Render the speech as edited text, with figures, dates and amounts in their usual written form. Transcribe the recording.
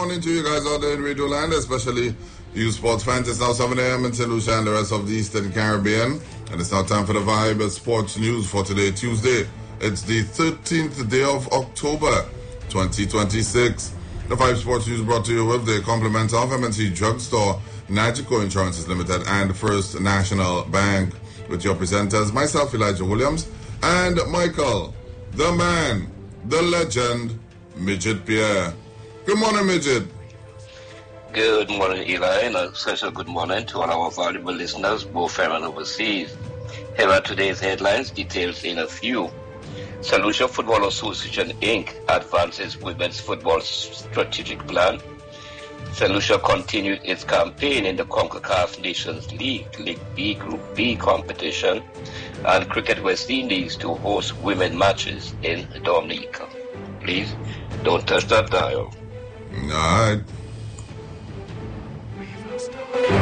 morning to you guys out there in Radio Land, especially you sports fans. It's now 7 a.m. in St. Lucia and the rest of the Eastern Caribbean. And it's now time for the Vibe Sports News for today, Tuesday. It's the 13th day of October, 2026. The Vibe Sports News brought to you with the compliments of MNC Drugstore, Nagico Insurances Limited, and First National Bank. With your presenters, myself, Elijah Williams, and Michael, the man, the legend, Midget Pierre. Good morning, Midget. Good morning, Eli, and a special good morning to all our valuable listeners, both here and overseas. Here are today's headlines, details in a few. St. Lucia Football Association, Inc. advances women's football strategic plan. St. Lucia continued its campaign in the CONCACAF Nations League, League B, Group B competition, and Cricket West Indies to host women matches in Dominica. Please don't touch that dial. All right.